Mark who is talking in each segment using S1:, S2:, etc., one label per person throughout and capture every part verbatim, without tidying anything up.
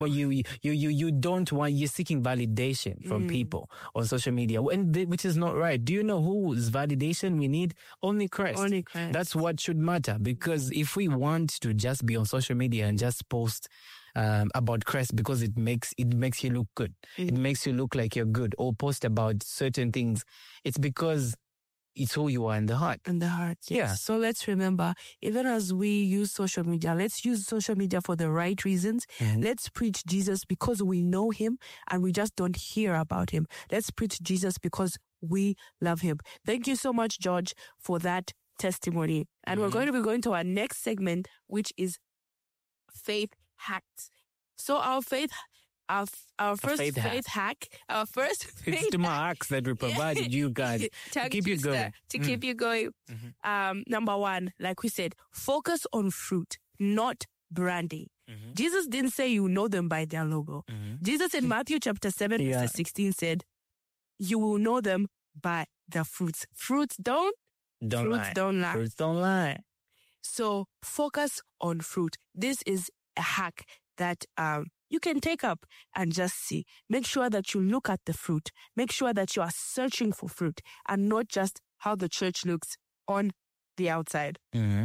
S1: But you, you, you, you don't want, you're seeking validation from mm. people on social media, and th- which is not right. Do you know whose validation we need? Only Christ.
S2: Only Christ.
S1: That's what should matter. Because if we want to just be on social media and just post um, about Christ because it makes it makes you look good, mm. it makes you look like you're good, or post about certain things, it's because it's who you are in the heart.
S2: In the heart, yes.
S1: Yeah.
S2: So let's remember, even as we use social media, let's use social media for the right reasons. Mm-hmm. Let's preach Jesus because we know him and we just don't hear about him. Let's preach Jesus because we love him. Thank you so much, George, for that testimony. And mm-hmm. we're going to be going to our next segment, which is faith hacks. So our faith Our, our first faith, faith hack. hack, our first faith
S1: It's two hacks that we provided you guys to keep you going.
S2: To mm. keep you going. Mm-hmm. Um, number one, like we said, focus on fruit, not branding. Mm-hmm. Jesus didn't say you know them by their logo. Mm-hmm. Jesus in Matthew chapter seven, yeah. verse sixteen said, you will know them by their fruits. Fruits don't,
S1: don't
S2: fruits
S1: lie.
S2: don't lie.
S1: Fruits don't lie.
S2: So focus on fruit. This is a hack that, um, you can take up and just see. Make sure that you look at the fruit. Make sure that you are searching for fruit and not just how the church looks on the outside.
S1: Mm-hmm.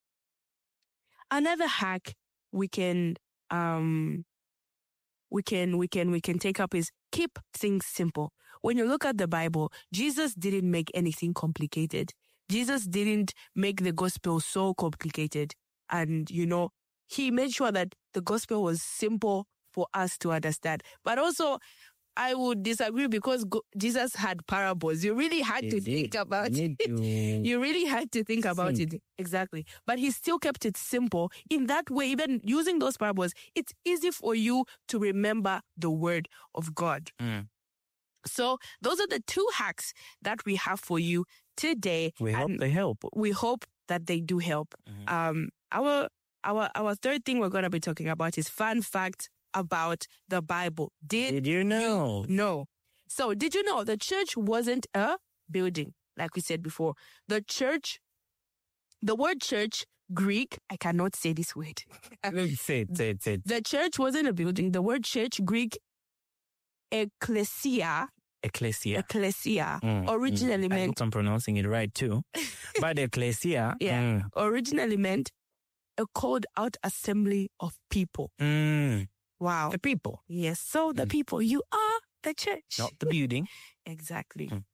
S2: Another hack we can, um, we can, we can, we can take up is keep things simple. When you look at the Bible, Jesus didn't make anything complicated. Jesus didn't make the gospel so complicated. And, you know, he made sure that the gospel was simple for us to understand. But also, I would disagree because go- Jesus had parables. You really had
S1: he
S2: to
S1: did.
S2: think about
S1: Need
S2: it.
S1: to
S2: You really had to think about
S1: think.
S2: it. Exactly. But he still kept it simple. In that way, even using those parables, it's easy for you to remember the word of God.
S1: Mm.
S2: So those are the two hacks that we have for you today.
S1: We hope they help.
S2: We hope that they do help. Mm-hmm. Um, our Our our third thing we're going to be talking about is fun facts about the Bible. Did,
S1: did you know?
S2: You know? So did you know the church wasn't a building, like we said before? The church, the word church, Greek, I cannot say this word.
S1: say it, say it, say it.
S2: The church wasn't a building. The word church, Greek, ecclesia.
S1: Ecclesia.
S2: Ecclesia.
S1: Mm,
S2: originally
S1: mm.
S2: meant...
S1: I hope I'm pronouncing it right too. But ecclesia.
S2: Yeah.
S1: Mm.
S2: Originally meant a called out assembly of people.
S1: Mm.
S2: Wow.
S1: The people.
S2: Yes. So the
S1: mm.
S2: people, you are the church.
S1: Not the building.
S2: Exactly.
S1: Mm.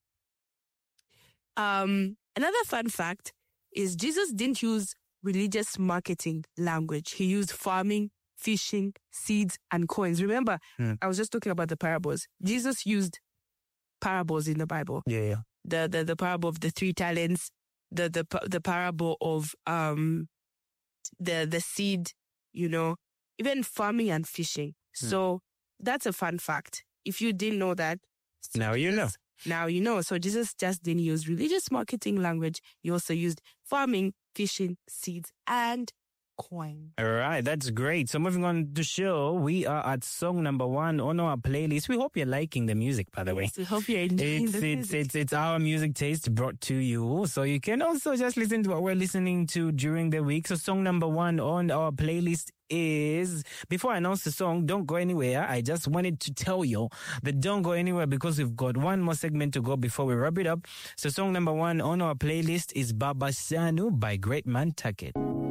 S2: Um, another fun fact is Jesus didn't use religious marketing language. He used farming, fishing, seeds, and coins. Remember, mm. I was just talking about the parables. Jesus used parables in the Bible.
S1: Yeah, yeah.
S2: The, the, the parable of the three talents, the, the, the parable of, um, the, the seed, you know, even farming and fishing. Mm. So that's a fun fact. If you didn't know that.
S1: Now you know.
S2: Now you know. So Jesus just didn't use religious marketing language. He also used farming, fishing, seeds, and coin.
S1: All right, that's great. So moving on to show, we are at song number one on our playlist. We hope you're liking the music, by the way.
S2: Yes, we hope you're enjoying
S1: it's,
S2: the
S1: it's,
S2: music.
S1: It's, it's our music taste brought to you. So you can also just listen to what we're listening to during the week. So song number one on our playlist is, before I announce the song, don't go anywhere. I just wanted to tell you that don't go anywhere because we've got one more segment to go before we wrap it up. So song number one on our playlist is Baba Sanu by Great Man Taket.